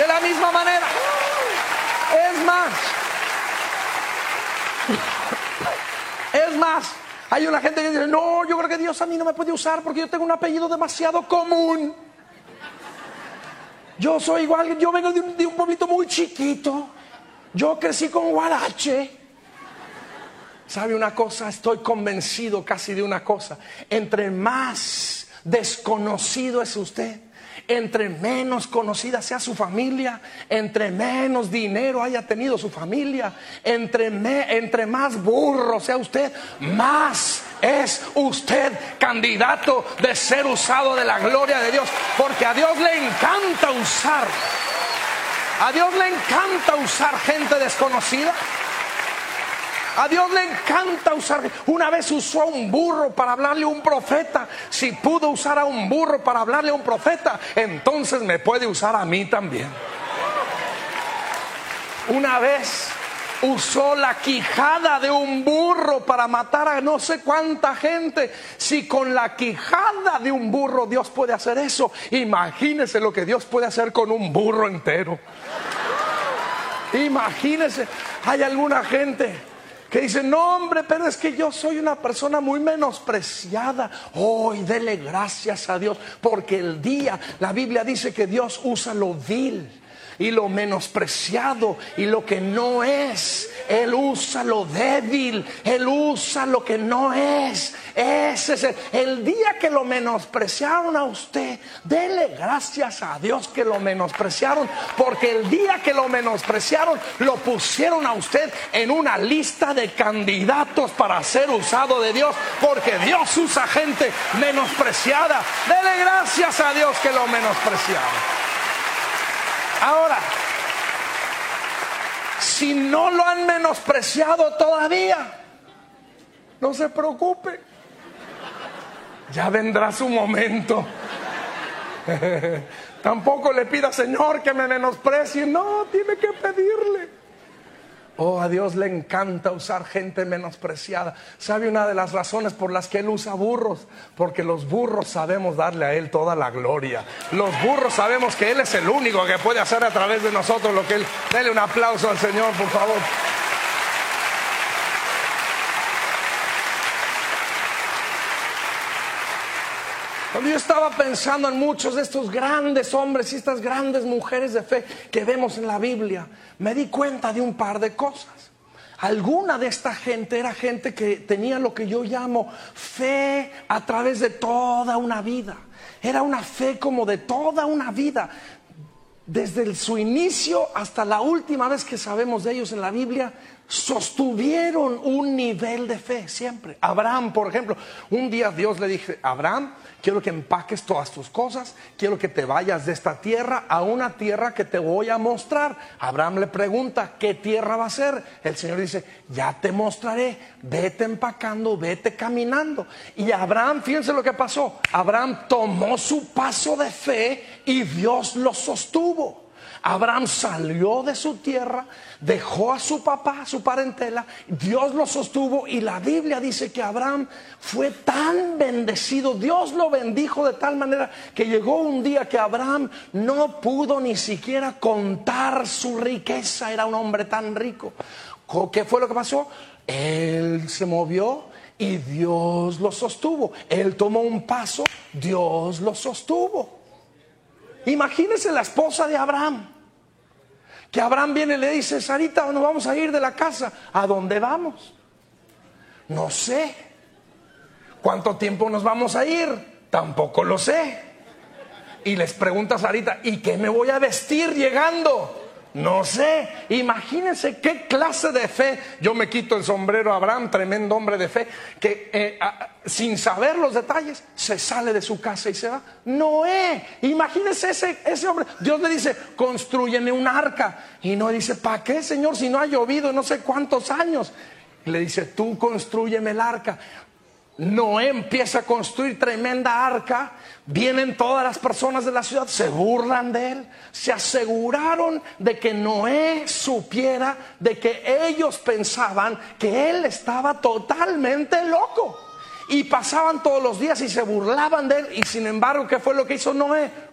De la misma manera. Es más, hay una gente que dice, no, yo creo que Dios a mí no me puede usar porque yo tengo un apellido demasiado común. Yo soy igual, yo vengo de un pueblito muy chiquito. Yo crecí con Guarache. ¿Sabe una cosa? Estoy convencido casi de una cosa. Entre más desconocido es usted, entre menos conocida sea su familia, entre menos dinero haya tenido su familia, entre más burro sea usted, más es usted candidato de ser usado de la gloria de Dios. Porque a Dios le encanta usar. A Dios le encanta usar gente desconocida. A Dios le encanta usar. Una vez usó a un burro para hablarle a un profeta. Si pudo usar a un burro para hablarle a un profeta, entonces me puede usar a mí también. Una vez usó la quijada de un burro para matar a no sé cuánta gente. Si con la quijada de un burro Dios puede hacer eso, imagínese lo que Dios puede hacer con un burro entero. Imagínese. Hay alguna gente que dice, no hombre, pero es que yo soy una persona muy menospreciada. Hoy dele gracias a Dios, porque la Biblia dice que Dios usa lo vil y lo menospreciado y lo que no es. Él usa lo débil, Él usa lo que no es. Ese es el día que lo menospreciaron a usted, dele gracias a Dios que lo menospreciaron, porque el día que lo menospreciaron, lo pusieron a usted en una lista de candidatos para ser usado de Dios, porque Dios usa gente menospreciada. Dele gracias a Dios que lo menospreciaron. Ahora, si no lo han menospreciado todavía, no se preocupe, ya vendrá su momento. Tampoco le pida, Señor, que me menosprecie. No, tiene que pedirle. Oh, a Dios le encanta usar gente menospreciada. ¿Sabe una de las razones por las que Él usa burros? Porque los burros sabemos darle a Él toda la gloria. Los burros sabemos que Él es el único que puede hacer a través de nosotros lo que Él. Dele un aplauso al Señor, por favor. Cuando yo estaba pensando en muchos de estos grandes hombres y estas grandes mujeres de fe que vemos en la Biblia, me di cuenta de un par de cosas. Alguna de esta gente era gente que tenía lo que yo llamo fe a través de toda una vida. Era una fe como de toda una vida. Desde su inicio hasta la última vez que sabemos de ellos en la Biblia, sostuvieron un nivel de fe siempre. Abraham, por ejemplo, un día Dios le dije, Abraham, quiero que empaques todas tus cosas, quiero que te vayas de esta tierra a una tierra que te voy a mostrar. Abraham le pregunta, ¿qué tierra va a ser? El Señor dice, ya te mostraré, vete empacando, vete caminando. Y Abraham, fíjense lo que pasó, Abraham tomó su paso de fe y Dios lo sostuvo. Abraham salió de su tierra, dejó a su papá, a su parentela, Dios lo sostuvo y la Biblia dice que Abraham fue tan bendecido, Dios lo bendijo de tal manera que llegó un día que Abraham no pudo ni siquiera contar su riqueza, era un hombre tan rico. ¿Qué fue lo que pasó? Él se movió y Dios lo sostuvo. Él tomó un paso, Dios lo sostuvo. Imagínense la esposa de Abraham. Que Abraham viene y le dice, Sarita, nos vamos a ir de la casa. ¿A dónde vamos? No sé. ¿Cuánto tiempo nos vamos a ir? Tampoco lo sé. Y les pregunta a Sarita, ¿y qué me voy a vestir llegando? No sé. Imagínense qué clase de fe. Yo me quito el sombrero a Abraham, tremendo hombre de fe, que sin saber los detalles se sale de su casa y se va. Noé, imagínense ese hombre. Dios le dice, constrúyeme un arca. Y Noé dice, ¿para qué, Señor, si no ha llovido no sé cuántos años? Y le dice, tú constrúyeme el arca. Noé empieza a construir tremenda arca. Vienen todas las personas de la ciudad, se burlan de él. Se aseguraron de que Noé supiera de que ellos pensaban que él estaba totalmente loco. Y pasaban todos los días y se burlaban de él. Y sin embargo, ¿qué fue lo que hizo Noé?